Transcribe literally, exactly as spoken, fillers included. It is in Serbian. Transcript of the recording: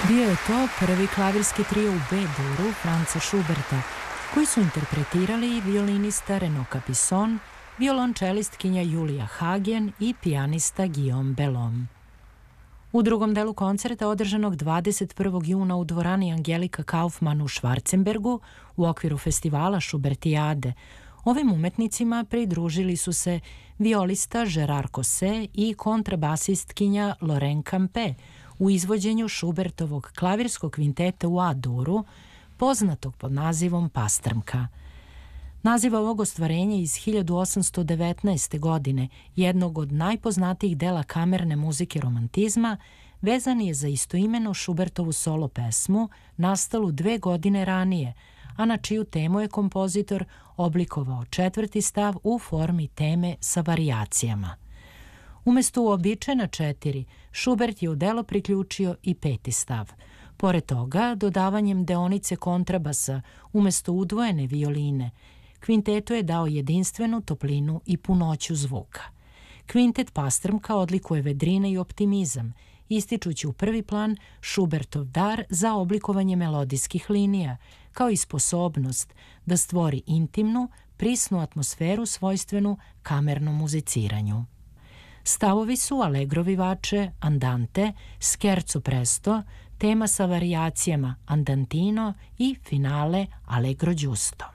Bio je to prvi klavirski trio u B-duru Franza Schuberta, koji su interpretirali violinista Renaud Capisson, violončelistkinja Julia Hagen i pijanista Guillaume Bellon. U drugom delu koncerta, održanog dvadeset prvog juna u dvorani Angelika Kaufmann u Schwarzenbergu u okviru festivala Schubertijade, ovim umetnicima pridružili su se violista Gérard Cosset i kontrabasistkinja Lorraine Campé u izvođenju Schubertovog klavirskog kvinteta u A-duru, poznatog pod nazivom Pastrmka. Naziv ovog ostvarenja iz hiljadu osamsto devetnaeste. godine, jednog od najpoznatijih dela kamerne muzike romantizma, vezan je za istoimenu Schubertovu solo pesmu, nastalu dve godine ranije, a na čiju temu je kompozitor oblikovao četvrti stav u formi teme sa varijacijama. Umesto uobičajena četiri, Schubert je u delo priključio i peti stav. Pored toga, dodavanjem deonice kontrabasa umesto udvojene violine, kvintetu je dao jedinstvenu toplinu i punoću zvuka. Kvintet Pastrmka odlikuje vedrine i optimizam, ističući u prvi plan Schubertov dar za oblikovanje melodijskih linija, kao i sposobnost da stvori intimnu, prisnu atmosferu svojstvenu kamernom muziciranju. Stavovi su Allegro vivace, Andante, Scherzo presto, tema sa varijacijama Andantino i finale Allegro giusto.